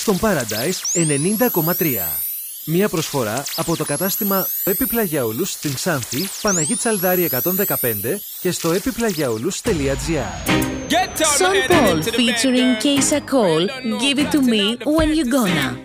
στον Paradise 90,3. Μια προσφορά από το κατάστημα Επιπλαγιαούλους στην Ξάνθη, Παναγή Τσαλδάρη 115 και στο epiplagiaoulous.gr. Sean Paul featuring Keisha Cole, Give It To Me When You Gonna.